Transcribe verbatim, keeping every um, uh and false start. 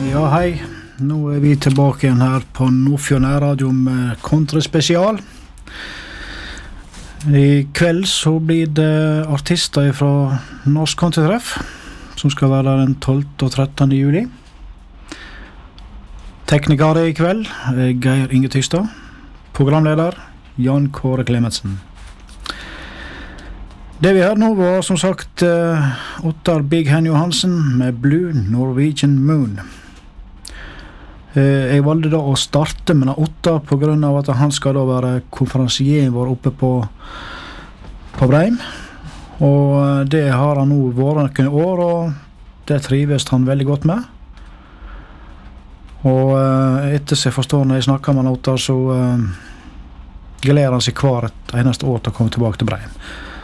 Ja, hei. Nå er vi tilbake igjen her på Nordfjord Nærradio med kontraspesial. I kveld så blir det artister fra Norsk Countrytreff, som skal være der den tolvte og trettende juli. Tekniker i kveld er Geir Inge Tystad. Programleder Jan Kåre Klemetsen. Det vi hørte nå var som sagt uh, Ottar Big Hen Johansen med Blue Norwegian Moon. Uh, jeg valgte da å starte med Ottar på grunn av at han skal da være konferansier vår oppe på, på Breim. Og uh, det har han nå vært noen år, og det trives han veldig godt med. Og uh, etter seg forstår når jeg snakker med Ottar, så uh, gleder han seg hver et eneste år til å komme tilbake til Breim.